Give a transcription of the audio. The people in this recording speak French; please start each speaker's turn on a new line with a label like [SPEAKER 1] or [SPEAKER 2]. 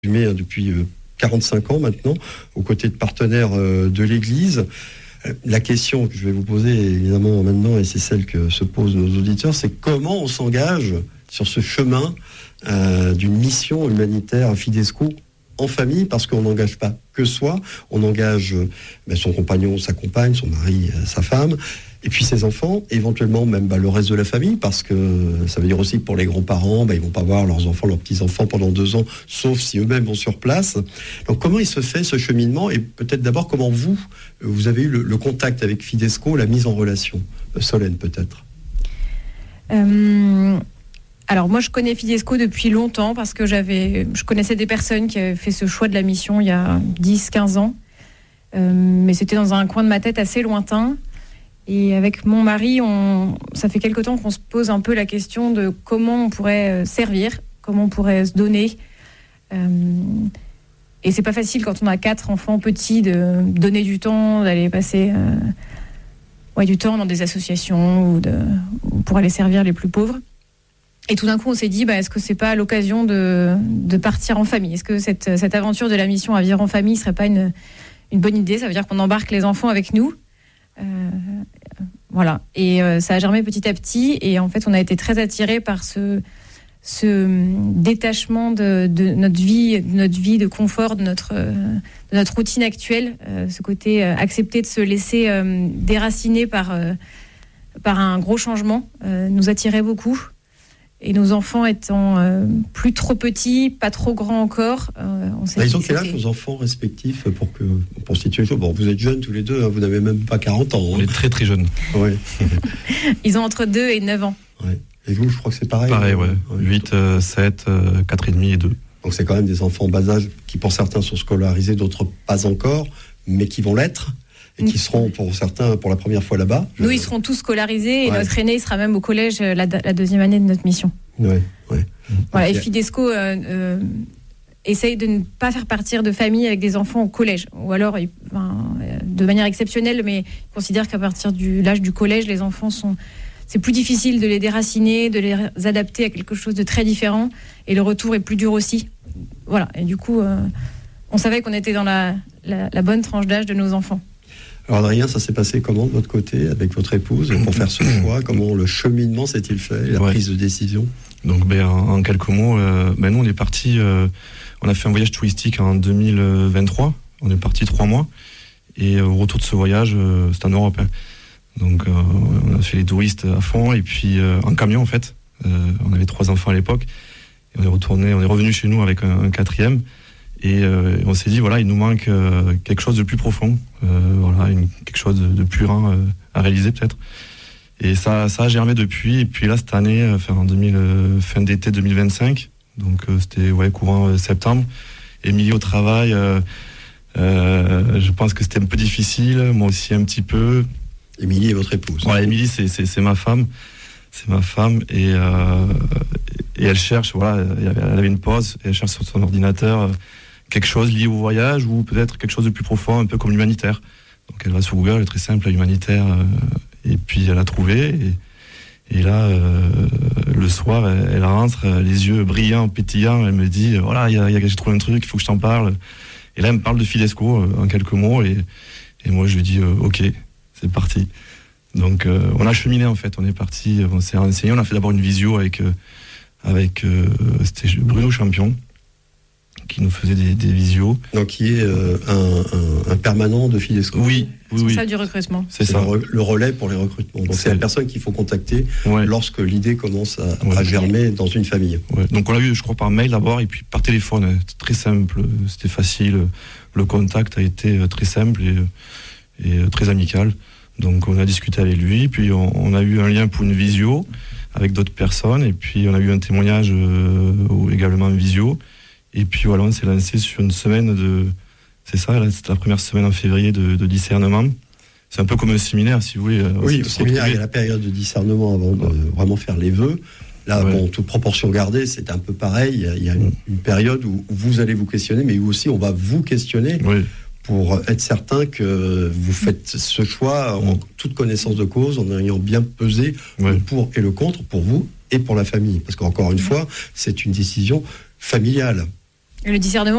[SPEAKER 1] depuis 45 ans maintenant, aux côtés de partenaires de l'Église. La question que je vais vous poser évidemment maintenant, et c'est celle que se posent nos auditeurs, c'est comment on s'engage sur ce chemin d'une mission humanitaire Fidesco en famille, parce qu'on n'engage pas que soi, on engage son compagnon, sa compagne, son mari, sa femme, et puis ses enfants, éventuellement même le reste de la famille, parce que ça veut dire aussi que pour les grands-parents, ils vont pas voir leurs enfants, leurs petits-enfants pendant 2 ans, sauf si eux-mêmes vont sur place. Donc comment il se fait ce cheminement, et peut-être d'abord comment vous avez eu le contact avec Fidesco, la mise en relation. Solène peut-être.
[SPEAKER 2] Alors moi je connais Fidesco depuis longtemps, parce que je connaissais des personnes qui avaient fait ce choix de la mission il y a 10-15 ans, mais c'était dans un coin de ma tête assez lointain. Et avec mon mari, ça fait quelque temps qu'on se pose un peu la question de comment on pourrait servir, comment on pourrait se donner. Et c'est pas facile quand on a 4 enfants petits de donner du temps, d'aller passer du temps dans des associations ou pour aller servir les plus pauvres. Et tout d'un coup, on s'est dit, est-ce que c'est pas l'occasion de partir en famille ? Est-ce que cette aventure de la mission à vivre en famille serait pas une bonne idée ? Ça veut dire qu'on embarque les enfants avec nous. Voilà, et ça a germé petit à petit, et en fait on a été très attirés par ce détachement de notre vie de confort, de notre routine actuelle, ce côté accepter de se laisser déraciner par un gros changement nous attirait beaucoup. Et nos enfants étant plus trop petits, pas trop grands encore, on s'est dit...
[SPEAKER 1] Ils ont quel âge, vos enfants respectifs, pour situer les choses ? Bon, vous êtes jeunes tous les deux, vous n'avez même pas 40 ans.
[SPEAKER 3] On est très très jeunes.
[SPEAKER 1] Ouais.
[SPEAKER 2] Ils ont entre 2 et 9 ans.
[SPEAKER 1] Ouais. Et vous, je crois que c'est pareil.
[SPEAKER 3] Pareil, ouais. 8, 7, 4,5 et 2.
[SPEAKER 1] Donc c'est quand même des enfants en bas âge qui pour certains sont scolarisés, d'autres pas encore, mais qui vont l'être. Et qui seront pour certains pour la première fois là-bas.
[SPEAKER 2] Nous, ils seront tous scolarisés, et notre aîné il sera même au collège la 2e année de notre mission.
[SPEAKER 1] Ouais.
[SPEAKER 2] Voilà, et Fidesco essaye de ne pas faire partir de famille avec des enfants au collège, ou alors de manière exceptionnelle, mais il considère qu'à partir de l'âge du collège, les enfants c'est plus difficile de les déraciner, de les adapter à quelque chose de très différent, et le retour est plus dur aussi. Voilà, et du coup, on savait qu'on était dans la bonne tranche d'âge de nos enfants.
[SPEAKER 1] Alors Adrien, ça s'est passé comment de votre côté avec votre épouse pour faire ce choix ? Comment le cheminement s'est-il fait, la prise de décision ?
[SPEAKER 3] Donc en quelques mots, nous on est parti, on a fait un voyage touristique en 2023, on est parti 3 mois, et au retour de ce voyage, c'est en Europe. Donc on a fait les touristes à fond, et puis en camion en fait, on avait 3 enfants à l'époque, et on est revenu chez nous avec un 4e. Et on s'est dit, il nous manque quelque chose de plus profond, quelque chose de plus grand à réaliser peut-être. Et ça a germé depuis. Et puis là, cette année, fin d'été 2025, donc c'était courant septembre, Émilie au travail, je pense que c'était un peu difficile, moi aussi un petit peu.
[SPEAKER 1] Émilie est votre épouse.
[SPEAKER 3] Voilà, Émilie, c'est ma femme. C'est ma femme, et elle cherche, elle avait une pause, et elle cherche sur son ordinateur quelque chose lié au voyage, ou peut-être quelque chose de plus profond, un peu comme l'humanitaire. Donc elle va sur Google, elle est très simple, l'humanitaire, et puis elle a trouvé, et là, le soir, elle rentre, les yeux brillants, pétillants, elle me dit, j'ai trouvé un truc, il faut que je t'en parle. Et là, elle me parle de Fidesco, en quelques mots, et moi je lui dis, ok, c'est parti. Donc on a cheminé en fait, on est parti, on s'est renseigné, on a fait d'abord une visio avec c'était Bruno Champion qui nous faisait des visios.
[SPEAKER 1] Donc qui est un permanent de Fidesco.
[SPEAKER 3] Oui.
[SPEAKER 2] Ça du recrutement.
[SPEAKER 1] C'est ça. Le relais pour les recrutements. Donc c'est la personne qu'il faut contacter lorsque l'idée commence à germer dans une famille.
[SPEAKER 3] Ouais. Donc on l'a eu, je crois, par mail d'abord, et puis par téléphone. C'était très simple, c'était facile. Le contact a été très simple et très amical. Donc on a discuté avec lui, puis on a eu un lien pour une visio avec d'autres personnes, et puis on a eu un témoignage également en visio, et puis on s'est lancé sur une semaine c'était la première semaine en février de discernement. C'est un peu comme un séminaire, si vous voulez.
[SPEAKER 1] Oui, au séminaire, il y a la période de discernement avant de vraiment faire les vœux. Là, toute proportion gardée, c'est un peu pareil. Il y a une période où vous allez vous questionner, mais où aussi on va vous questionner. Oui. Pour être certain que vous faites ce choix en toute connaissance de cause, en ayant bien pesé le pour et le contre pour vous et pour la famille. Parce qu'encore une fois, c'est une décision familiale.
[SPEAKER 2] Et le discernement